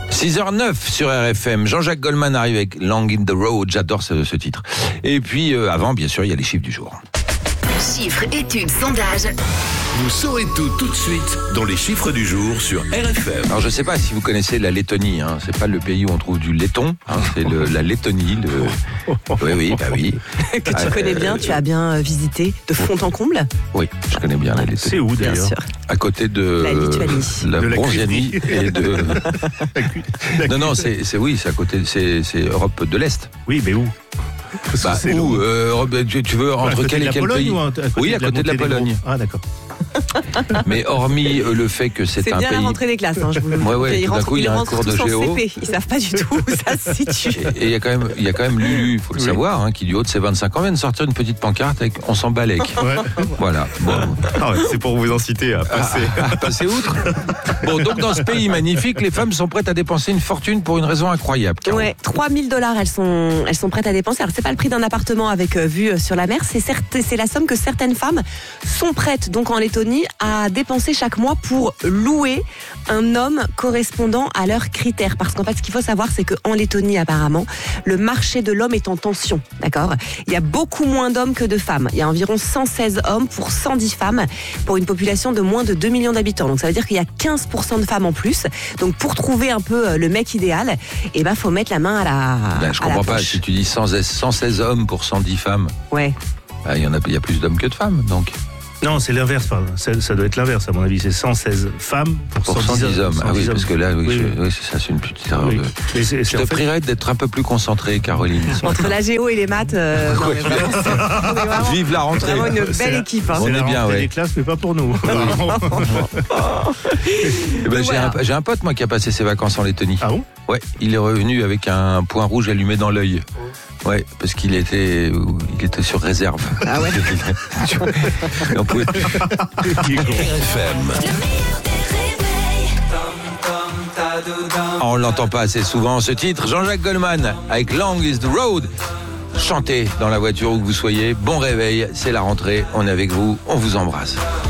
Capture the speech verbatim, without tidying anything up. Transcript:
six heures neuf sur R F M. Jean-Jacques Goldman arrive avec Long in the Road. J'adore ce, ce titre. Et puis, euh, avant, bien sûr, il y a les chiffres du jour. Chiffres, études, sondages. Vous saurez tout tout de suite dans les chiffres du jour sur R F M. Alors, je ne sais pas si vous connaissez la Lettonie. Hein. C'est pas le pays où on trouve du laiton. Hein. C'est le, la Lettonie. Le... Oui, oui, bah oui. Que tu connais bien, tu as bien visité de fond en comble. Oui, je connais bien la Lettonie. C'est où Bien d'ailleurs? sûr. À côté de La Lituanie. la De la Bronzianie cuisine. et de. La cu- la Non, non, cu- c'est, c'est oui, c'est à côté. C'est, c'est Europe de l'Est. Oui, mais où? Parce que Bah, c'est où long. euh, Europe- tu, tu veux À entre côté quel de et la quel Pologne pays? ou à côté Oui, à de la côté de la Monténégro? Pologne. Ah, d'accord. Mais hormis euh, le fait que c'est, C'est un bien pays. la rentrée des classes. Hein, je vous le dis. Ouais, ouais, Ils tout d'un rentrent, coup, il y ils a un rentrent cours de tous en géo. C P. Ils savent pas du tout où ça se situe. Et il y a quand même, il y a quand même Lulu, il faut le Oui. savoir, hein, qui du haut de ses vingt-cinq ans vient de sortir une petite pancarte avec on s'en balèque. Ouais. Voilà. Bon. Ah ouais, c'est pour vous inciter à passer. À passer outre. Bon, donc dans ce pays magnifique, les femmes sont prêtes à dépenser une fortune pour une raison incroyable. Caro. Ouais, trois mille dollars, elles sont, elles sont prêtes à dépenser. Alors, c'est pas le prix d'un appartement avec euh, vue euh, sur la mer, c'est, certes, c'est la somme que certaines femmes sont prêtes, donc en Lettonie, à dépenser chaque mois pour louer un homme correspondant à leurs critères. Parce qu'en fait, ce qu'il faut savoir, c'est qu'en Lettonie, apparemment, le marché de l'homme est en tension, d'accord ? Il y a beaucoup moins d'hommes que de femmes. Il y a environ cent seize hommes pour cent dix femmes, pour une population de moins de deux millions d'habitants. Donc, ça veut dire qu'il y a quinze pour cent de femmes en plus. Donc, pour trouver un peu euh, le mec idéal, eh ben, faut mettre la main à la Ben, je à la comprends pas. poche. Si tu dis cent seize hommes pour cent dix femmes, Ouais. ben, il y en a, il y a plus d'hommes que de femmes, donc. Non, c'est l'inverse, pardon. Ça, ça doit être l'inverse, à mon avis. C'est cent seize femmes pour, Pour cent dix cent dix hommes. Ah oui, parce que là, oui, Oui, je- oui. oui, c'est ça, c'est une petite erreur. Oui. de- Mais c'est- Je c'est te en fait- prierais d'être un peu plus concentrée, Caroline. Entre la géo et les maths, euh, non, Ouais. mais vraiment, c'est- on est vraiment, Vive la rentrée. vraiment une c'est belle la- équipe. Hein. On C'est est la bien, rentrée ouais. des classes, mais pas pour nous. Eh ben, j'ai, Voilà. un, j'ai un pote, moi, qui a passé ses vacances en Lettonie. Ah bon? Ouais, il est revenu avec un point rouge allumé dans l'œil. Ouais, parce qu'il était, il était sur réserve. Ah ouais. On pouvait plus. Il est con. R F M. On l'entend pas assez souvent ce titre. Jean-Jacques Goldman avec Long is the Road. Chantez dans la voiture où que vous soyez. Bon réveil, c'est la rentrée. On est avec vous. On vous embrasse.